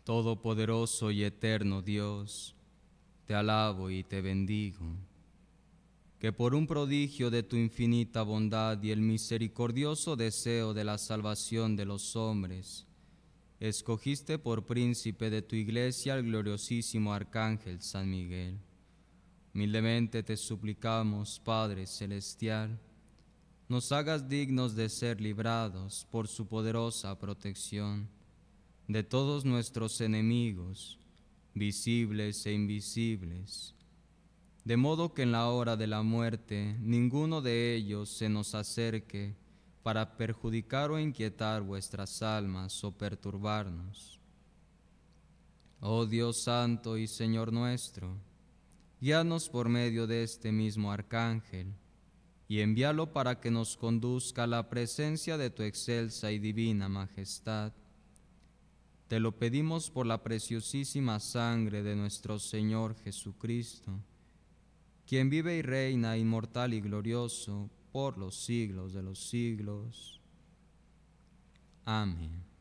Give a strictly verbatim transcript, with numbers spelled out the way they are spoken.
Todopoderoso y eterno Dios, te alabo y te bendigo, que por un prodigio de tu infinita bondad y el misericordioso deseo de la salvación de los hombres, escogiste por príncipe de tu iglesia al gloriosísimo Arcángel San Miguel. Humildemente te suplicamos, Padre Celestial, nos hagas dignos de ser librados por su poderosa protección de todos nuestros enemigos, visibles e invisibles, de modo que en la hora de la muerte ninguno de ellos se nos acerque para perjudicar o inquietar vuestras almas o perturbarnos. Oh Dios Santo y Señor nuestro, guíanos por medio de este mismo Arcángel, y envíalo para que nos conduzca a la presencia de tu excelsa y divina majestad. Te lo pedimos por la preciosísima sangre de nuestro Señor Jesucristo, quien vive y reina inmortal y glorioso por los siglos de los siglos. Amén.